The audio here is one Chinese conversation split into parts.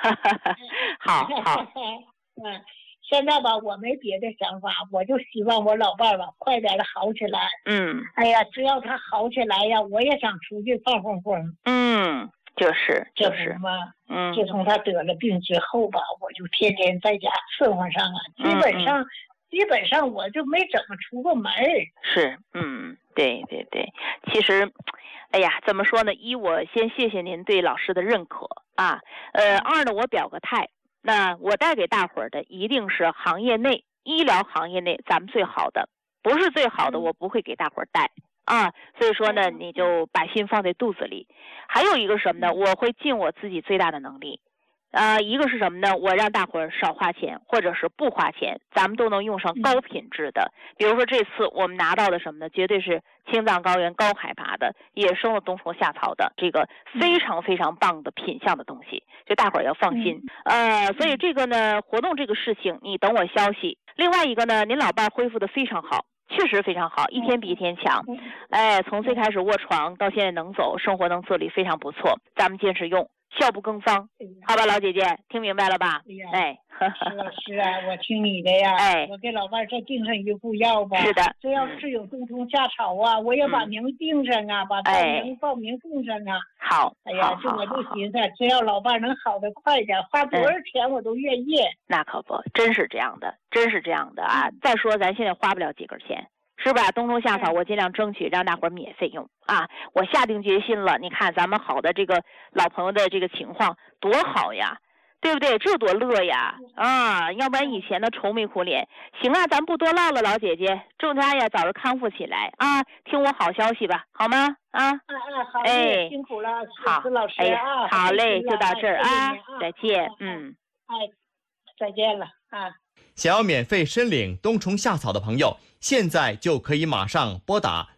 好好。 现在吧，我没别的想法，我就希望我老伴儿吧快点的好起来。哎呀，只要他好起来呀，我也想出去放放风。 就是嘛。自从他得了病之后吧，我就天天在家伺候上啊，基本上我就没怎么出过门。 是，对，其实，哎呀，怎么说呢？一，我先谢谢您对老师的认可啊。二呢，我表个态。那我带给大伙儿的一定是行业内医疗行业内咱们最好的，不是最好的我不会给大伙儿带啊。所以说呢，你就把心放在肚子里。还有一个什么呢？我会尽我自己最大的能力。一个是什么呢？我让大伙儿少花钱，或者是不花钱，咱们都能用上高品质的。比如说这次我们拿到的什么呢？绝对是青藏高原高海拔的野生的冬虫夏草的这个非常非常棒的品相的东西，就大伙儿要放心。所以这个呢，活动这个事情你等我消息。另外一个呢，您老伴恢复的非常好。确实非常好，一天比一天强。从最开始卧床到现在能走，生活能自理，非常不错。咱们坚持用，效不更方，好吧，老姐姐，听明白了吧？ 是啊，我听你的呀。我给老伴再订上一副药吧。 是的， 这要是有冬虫夏草啊，我也把名订上啊，把报名订上啊。 好。 哎呀，我就寻思，只要老伴能好得快点，花多少钱我都愿意。 那可不，真是这样的啊！再说咱现在花不了几根钱。是吧？冬虫夏草我尽量争取让大伙儿免费用啊！我下定决心了，你看咱们好的这个老朋友的这个情况多好呀，对不对？这多乐呀！要不然以前的愁眉苦脸。行啊，咱不多唠了，老姐姐，祝他呀早日康复起来啊！听我好消息吧，好吗？ 好嘞，辛苦了， 好， 老师啊！ 好嘞，就到这儿啊，再见， 再见了啊！ 想要免费申领冬虫夏草的朋友，现在就可以马上拨打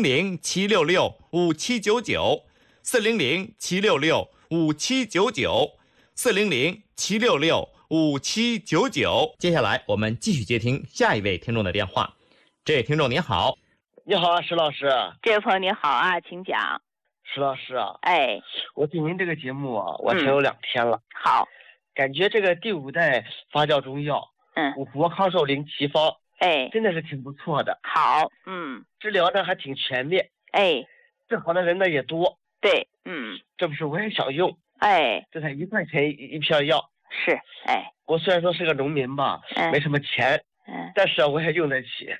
400-766-5799，400-766-5799，400-766-5799。接下来我们继续接听下一位听众的电话。这位听众您好。 你好啊，石老师。 这位朋友您好啊，请讲。 石老师啊， 我听您这个节目啊，我听有2天了。 好， 感觉这个第5代发酵中药，五活康寿灵奇方，真的是挺不错的。 好， 治疗呢还挺全面，治好的人呢也多。 对， 这不是我也想用，这才1块钱一片药。 是， 我虽然说是个农民吧，没什么钱，但是我也用得起。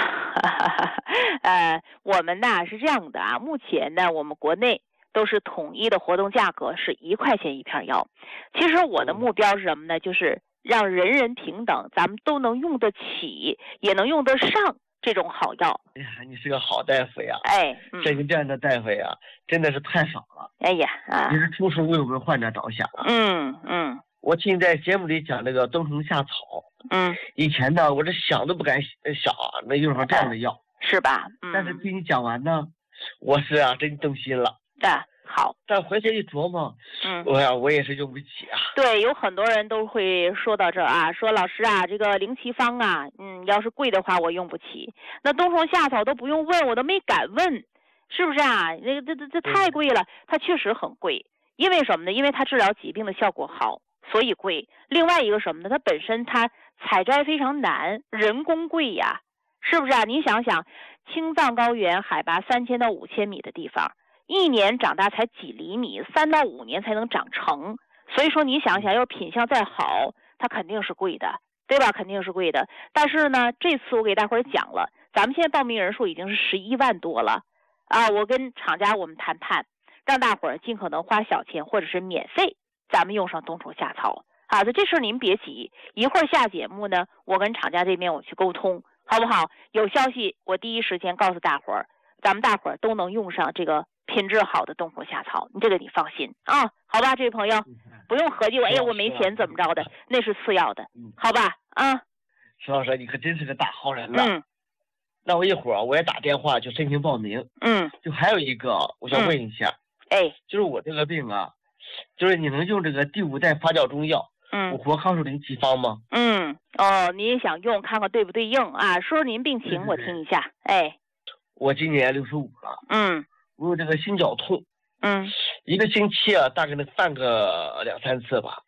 我们呢是这样的啊，目前呢我们国内都是统一的活动价格是1块钱一片药。其实我的目标是什么呢？就是让人人平等，咱们都能用得起，也能用得上这种好药。 哎呀，你是个好大夫呀！像你这样的大夫呀，真的是太少了。你是处处为我们患者着想啊。我听你在节目里讲那个冬虫夏草，以前呢我这想都不敢想能用上这样的药， 是吧？ 但是听你讲完呢，我是真动心了。 好， 但回去一琢磨，我也是用不起啊。 对，有很多人都会说到这儿啊，说老师啊，这个灵奇方啊，要是贵的话我用不起。那冬虫夏草都不用问，我都没敢问，是不是啊？这太贵了，它确实很贵。因为什么呢？因为它治疗疾病的效果好，所以贵。另外一个什么呢？它本身它采摘非常难，人工贵呀，是不是啊？你想想，青藏高原海拔3000到5000米的地方。1年长大才几厘米，3到5年才能长成。所以说你想想，要品相再好，它肯定是贵的，对吧？肯定是贵的。但是呢，这次我给大伙儿讲了，咱们现在报名人数已经是11万多了啊！我跟厂家我们谈判，让大伙儿尽可能花小钱或者是免费，咱们用上冬虫夏草。好的，这事儿您别急，一会儿下节目呢，我跟厂家这边我去沟通，好不好？有消息我第一时间告诉大伙儿，咱们大伙儿都能用上这个品质好的冬虫夏草，这个你放心啊，好吧，这位朋友，不用合计我没钱怎么着的，那是次要的，好吧啊。 石老师，你可真是个大好人了。那我一会儿我也打电话去申请报名。就还有一个，我想问一下，就是我这个病啊，就是你能用这个第5代发酵中药，五活康寿灵奇方吗？ 你也想用，看看对不对应啊？说说您病情，我听一下。 我今年65了。我有这个心绞痛。一个星期啊，大概能犯个2、3次吧。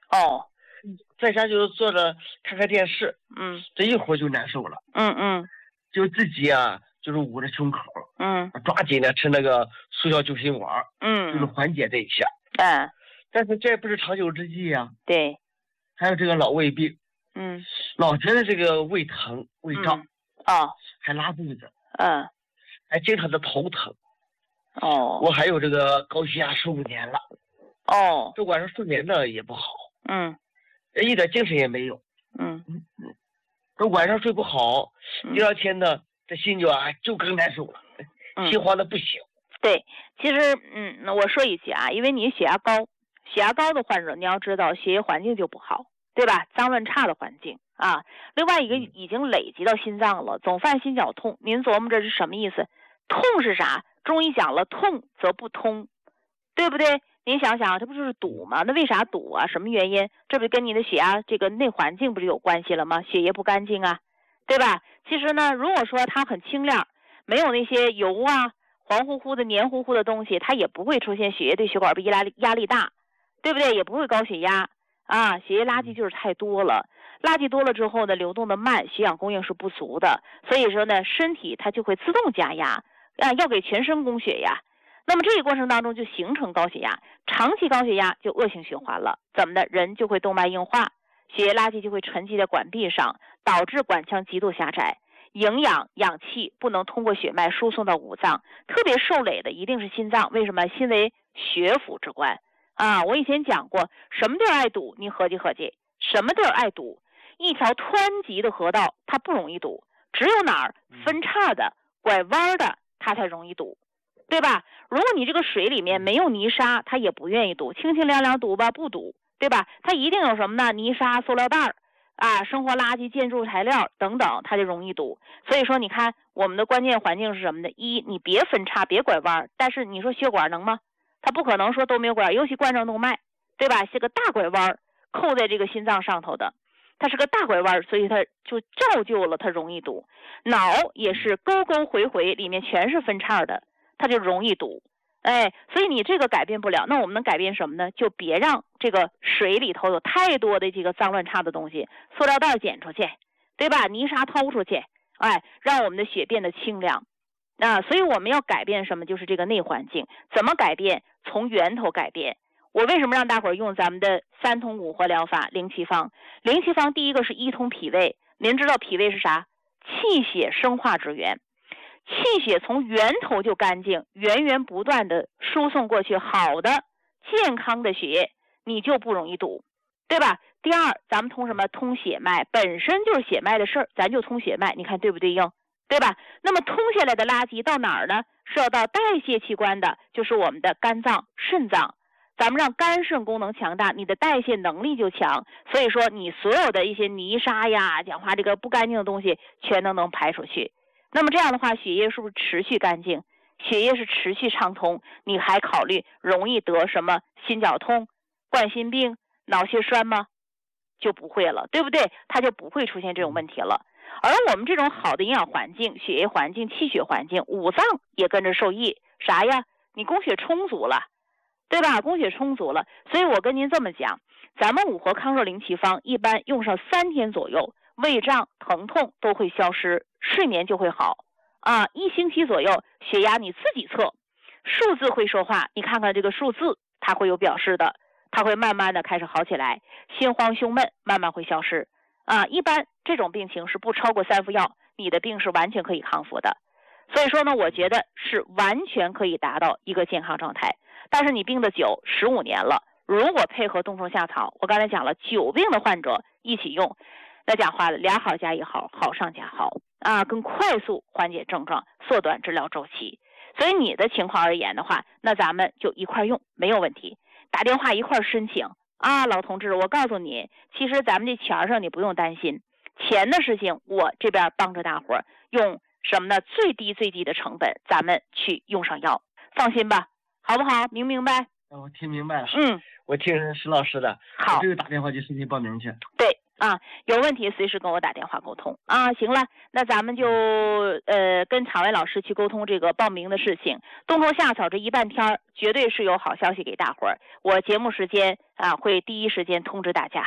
哦， 在家就是坐着看看电视，这一会儿就难受了，就自己啊，就是捂着胸口，抓紧的吃那个速效救心丸，就是缓解这一下，但是这不是长久之计呀， 对， 还有这个老胃病，老觉得这个胃疼、胃胀，还拉肚子，还经常的头疼，我还有这个高血压15年了，这晚上睡眠呢也不好，一点精神也没有，这晚上睡不好，第二天呢，这心就更难受了，心慌的不行。 对，其实我说一句啊，因为你血压高的患者，你要知道血液环境就不好，对吧？脏乱差的环境啊。另外一个已经累积到心脏了，总犯心绞痛。您琢磨这是什么意思？痛是啥？中医讲了，痛则不通，对不对？您想想，这不就是堵吗？那为啥堵啊？什么原因？这不跟你的血压这个内环境不是有关系了吗？血液不干净啊，对吧？其实呢，如果说它很清亮，没有那些油啊、黄乎乎的、黏糊糊的东西，它也不会出现血液对血管壁压力大，对不对？也不会高血压啊。血液垃圾就是太多了，垃圾多了之后呢，流动的慢，血氧供应是不足的，所以说呢，身体它就会自动加压要给全身供血呀。那么这个过程当中就形成高血压，长期高血压就恶性循环了，怎么的？人就会动脉硬化，血液垃圾就会沉积在管壁上，导致管腔极度狭窄，营养氧气不能通过血脉输送到五脏，特别受累的一定是心脏。为什么？心为血府之官啊！我以前讲过，什么地儿爱堵？你合计合计，什么地儿爱堵？一条湍急的河道它不容易堵，只有哪儿分叉的、拐弯的，它才容易堵，对吧？如果你这个水里面没有泥沙，它也不愿意堵，清清凉凉堵吧，不堵，对吧？它一定有什么呢？泥沙、塑料袋啊、生活垃圾、建筑材料等等，它就容易堵。所以说，你看我们的关键环境是什么呢？一，你别分叉，别拐弯，但是你说血管能吗？它不可能说都没有拐，尤其冠状动脉，对吧？是个大拐弯，扣在这个心脏上头的，它是个大拐弯，所以它就造就了它容易堵。脑也是沟沟回回，里面全是分叉的，它就容易堵。所以你这个改变不了，那我们能改变什么呢？就别让这个水里头有太多的这个脏乱差的东西，塑料袋捡出去，对吧？泥沙偷出去，让我们的血变得清凉。所以我们要改变什么？就是这个内环境。怎么改变？从源头改变。我为什么让大伙儿用咱们的3通5活疗法灵气方？灵气方第一个是一通脾胃，您知道脾胃是啥？气血生化之源。气血从源头就干净，源源不断的输送过去，好的健康的血液你就不容易堵，对吧？第二，咱们通什么？通血脉，本身就是血脉的事儿，咱就通血脉，你看对不对应？对吧？那么通下来的垃圾到哪儿呢？是要到代谢器官的，就是我们的肝脏、肾脏。咱们让肝肾功能强大，你的代谢能力就强，所以说你所有的一些泥沙呀、讲话这个不干净的东西全都能排出去。那么这样的话，血液是不是持续干净？血液是持续畅通，你还考虑容易得什么心绞痛、冠心病、脑血栓吗？就不会了，对不对？它就不会出现这种问题了。而我们这种好的营养环境、血液环境、气血环境，五脏也跟着受益。啥呀？你供血充足了，对吧？供血充足了，所以我跟您这么讲，咱们五活康寿灵气方一般用上3天左右，胃胀、疼痛都会消失，睡眠就会好1星期左右，血压你自己测，数字会说话，你看看这个数字，它会有表示的，它会慢慢的开始好起来，心慌胸闷慢慢会消失一般这种病情是不超过3副药，你的病是完全可以康复的。所以说呢，我觉得是完全可以达到一个健康状态。但是你病的久15年了，如果配合冬虫夏草，我刚才讲了久病的患者一起用，那讲话了，2好加1好，好上加好更快速缓解症状，缩短治疗周期。所以你的情况而言的话，那咱们就一块用，没有问题。打电话一块申请老同志，我告诉你，其实咱们这钱上你不用担心，钱的事情我这边帮着大伙儿用什么呢？最低的成本，咱们去用上药，放心吧，好不好？明白？ 我听明白了。我听石老师的。 好， 我这个打电话就申请报名去。 对， 啊，有问题随时跟我打电话沟通啊。行了，那咱们就跟场外老师去沟通这个报名的事情。冬虫夏草这一半天绝对是有好消息给大伙儿。我节目时间啊会第一时间通知大家。